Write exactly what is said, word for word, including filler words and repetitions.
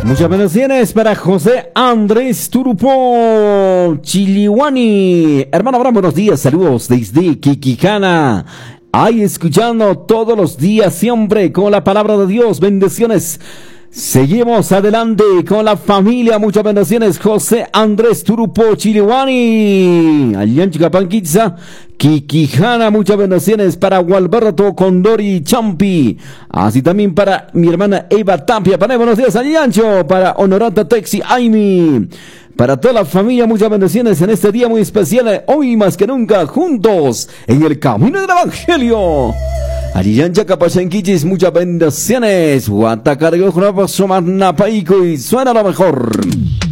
Muchas bendiciones para José Andrés Turupo Chiliwani. Hermano Abraham, buenos días, saludos desde Quiquijana. Ahí escuchando todos los días, siempre con la palabra de Dios. Bendiciones. Seguimos adelante con la familia. Muchas bendiciones. José Andrés Turupo Chiliwani. Alianchica Panquitza, Quiquijana. Muchas bendiciones para Gualberto Condori Champi. Así también para mi hermana Eva Tapia. Para buenos días, Aliancho. Para Honorata Texi Aimi. Para toda la familia, muchas bendiciones en este día muy especial. Hoy más que nunca, juntos en el camino del Evangelio. Aliancha Capachanquichis, muchas bendiciones. Guatacargo, Napaico y suena lo mejor.